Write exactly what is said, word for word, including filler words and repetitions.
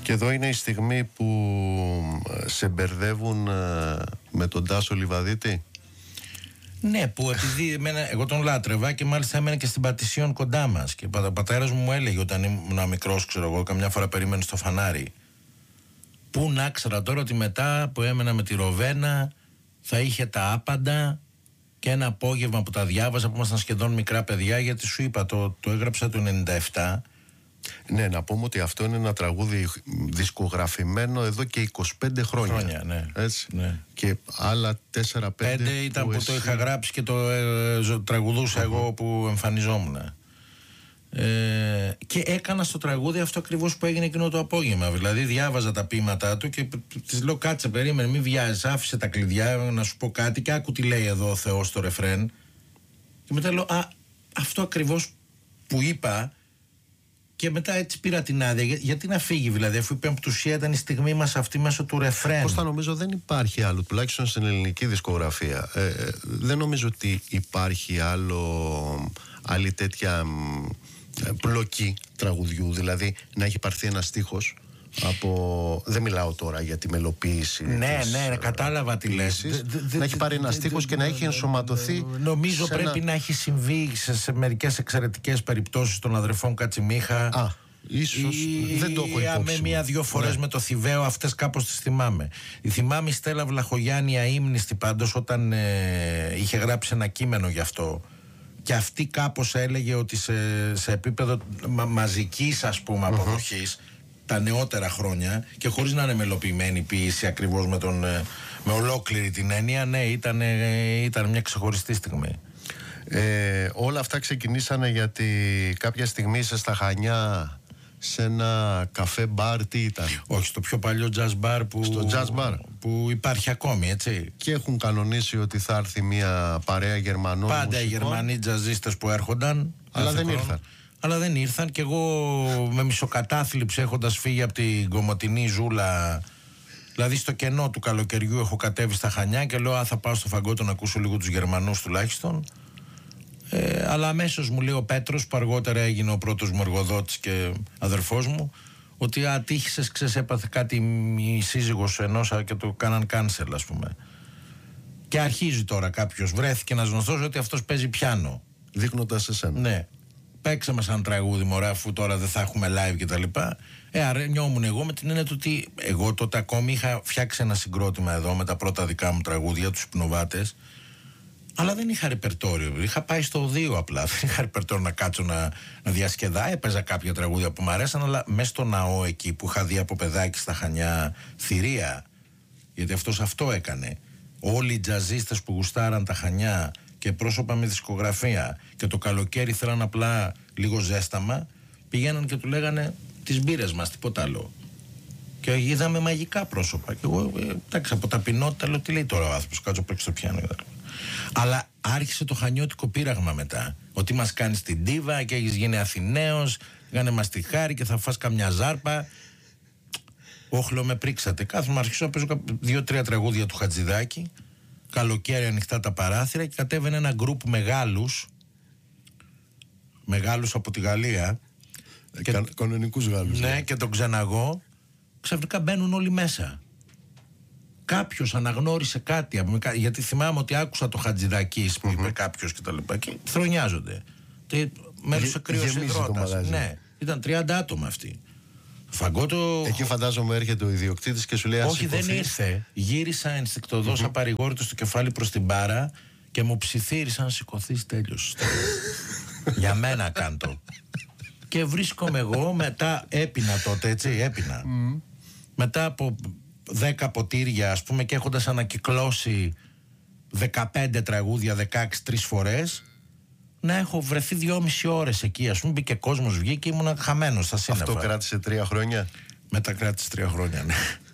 Και εδώ είναι η στιγμή που σε μπερδεύουν με τον Τάσο Λιβαδίτη. Ναι, που επειδή εμένα, εγώ τον λάτρευα και μάλιστα έμενε και στην Πατησίων κοντά μας. Και ο πατέρας μου μου έλεγε όταν ήμουν μικρός, ξέρω εγώ, καμιά φορά περίμενε στο φανάρι. Πού να ξέρα τώρα ότι μετά που έμενα με τη Ροβένα θα είχε τα άπαντα και ένα απόγευμα που τα διάβαζα που ήμασταν σχεδόν μικρά παιδιά, γιατί σου είπα το, το έγραψα το ενενήντα επτά. Ναι, να πούμε ότι αυτό είναι ένα τραγούδι δισκογραφημένο εδώ και είκοσι πέντε χρόνια. Χρόνια, ναι. Έτσι. Ναι. Και άλλα τέσσερα πέντε. Πέντε ήταν που, που εσύ... το είχα γράψει και το ε, τραγουδούσα uh-huh. εγώ που εμφανιζόμουν. Ε, και έκανα στο τραγούδι αυτό ακριβώς που έγινε εκείνο το απόγευμα. Δηλαδή διάβαζα τα ποίηματά του και της λέω κάτσε περίμενε, μην βιάζεις, άφησε τα κλειδιά να σου πω κάτι και άκου τι λέει εδώ ο Θεός στο ρεφρέν. Και μετά λέω α, αυτό ακριβώς που είπα. Και μετά έτσι πήρα την άδεια. Για, γιατί να φύγει, δηλαδή, αφού η πεμπτουσία ήταν η στιγμή μας αυτή μέσω του ρεφρέν. Πώς θα νομίζω δεν υπάρχει άλλο, τουλάχιστον στην ελληνική δισκογραφία. Ε, ε, δεν νομίζω ότι υπάρχει άλλο, άλλη τέτοια ε, πλοκή τραγουδιού. Δηλαδή να έχει πάρθει ένα στίχος από. Δεν μιλάω τώρα για τη μελοποίηση. Ναι, της, ναι, ναι, κατάλαβα τι λες. Να έχει πάρει ένα στίχος και να έχει ενσωματωθεί. Νομίζω πρέπει ένα... να έχει συμβεί σε, σε μερικές εξαιρετικές περιπτώσεις των αδερφών Κατσιμίχα. Α, ίσως. Ή... Δεν το έχω υπόψη. Με μία-δυο φορές ναι. με το Θηβαίο, αυτές κάπως τις θυμάμαι. Η θυμάμαι η Στέλλα Βλαχογιάννη αείμνηστη πάντως όταν ε, είχε γράψει ένα κείμενο γι' αυτό. Και αυτή κάπως έλεγε ότι σε, σε επίπεδο μα, μαζικής ας πούμε αποδοχής. Mm-hmm. Τα νεότερα χρόνια και χωρίς να είναι μελοποιημένη ποιήση ακριβώς με, τον, με ολόκληρη την έννοια, ναι, ήταν, ήταν μια ξεχωριστή στιγμή. Ε, όλα αυτά ξεκινήσανε γιατί κάποια στιγμή είσαι στα Χανιά σε ένα καφέ μπαρ, τι ήταν? Όχι, στο πιο παλιό jazz bar που, στο jazz bar. που υπάρχει ακόμη, έτσι. Και έχουν κανονίσει ότι θα έρθει μια παρέα Γερμανών πάντα μουσικών. Οι Γερμανοί τζαζίστες που έρχονταν. Αλλά δεν χρόνο. ήρθαν. Αλλά δεν ήρθαν και εγώ με μισοκατάθλιψη έχοντας φύγει από την κομμωτινή ζούλα. Δηλαδή στο κενό του καλοκαιριού έχω κατέβει στα Χανιά και λέω α, θα πάω στο Φαγκότο να ακούσω λίγο τους Γερμανούς τουλάχιστον. Ε, αλλά αμέσως μου λέει ο Πέτρος που αργότερα έγινε ο πρώτος μου εργοδότης και αδερφός μου ότι α, τύχησες, ξέρεις, έπαθε κάτι η σύζυγος ενός και το κάναν cancel ας πούμε. Και αρχίζει τώρα κάποιος, βρέθηκε ένας γνωστός ότι αυτός παίζει πιάνο. Δείχνοντας εσένα. Ναι. Παίξαμε σαν τραγούδι μωρά αφού τώρα δεν θα έχουμε live και τα λοιπά. Ε, αρνιόμουν εγώ με την έννοια του ότι εγώ τότε ακόμη είχα φτιάξει ένα συγκρότημα εδώ με τα πρώτα δικά μου τραγούδια, τους Υπνοβάτες. Αλλά δεν είχα ρεπερτόριο. Είχα πάει στο οδείο απλά. Δεν είχα ρεπερτόριο να κάτσω να, να διασκεδά. Έπαιζα κάποια τραγούδια που μου αρέσαν, αλλά μέσα στο ναό εκεί που είχα δει από παιδάκι στα Χανιά θηρία. Γιατί αυτός αυτό έκανε. Όλοι οι τζαζίστες που γουστάραν τα Χανιά και πρόσωπα με δισκογραφία και το καλοκαίρι θέλαν απλά λίγο ζέσταμα, πηγαίναν και του λέγανε τις μπύρες μας, τίποτα άλλο. Και είδαμε μαγικά πρόσωπα. Και εγώ, ε, εντάξει, από ταπεινότητα λέω τι λέει τώρα ο άνθρωπος, κάτσω παίξει το πιάνο. Αλλά άρχισε το χανιώτικο πείραγμα μετά. Ότι μας κάνεις την ντίβα και έχεις γίνει Αθηναίος, κάνε μας τη χάρη και θα φας καμιά ζάρπα. Όχλο με πρίξατε. Κάθομαι, αρχίσω να παίζω δύο-τρία τραγούδια του Χατζηδάκη. Καλοκαίρι ανοιχτά τα παράθυρα και κατέβαινε ένα γκρουπ μεγάλους μεγάλους από τη Γαλλία ε, κα, κανονικούς Γάλλους ναι, ναι και τον ξεναγώ. Ξαφνικά μπαίνουν όλοι μέσα. Κάποιος αναγνώρισε κάτι γιατί θυμάμαι ότι άκουσα το Χατζηδάκης που mm-hmm. είπε κάποιος και τα λοιπά και θρονιάζονται μέρος σε κρύος υδρότας. Ναι, ήταν τριάντα άτομα αυτοί. Φαγκότο... Εκεί φαντάζομαι έρχεται ο ιδιοκτήτης και σου λέει όχι δεν ήρθε. Γύρισα ενστικτωδώς mm-hmm. απαρηγόρητος στο κεφάλι προς την μπάρα και μου ψιθύρισαν να σηκωθείς, τέλειος. Για μένα κάντο. Και βρίσκομαι εγώ μετά, έπινα τότε έτσι, έπινα. Mm. Μετά από δέκα ποτήρια ας πούμε και έχοντας ανακυκλώσει δεκαπέντε τραγούδια, δεκαέξι τρεις φορές, να έχω βρεθεί δυόμιση ώρες εκεί, ας πούμε, μπήκε κόσμος, βγήκε και ήμουν χαμένος στα σύννεφα. Αυτό κράτησε τρία χρόνια. Μετά κράτησε τρία χρόνια, ναι.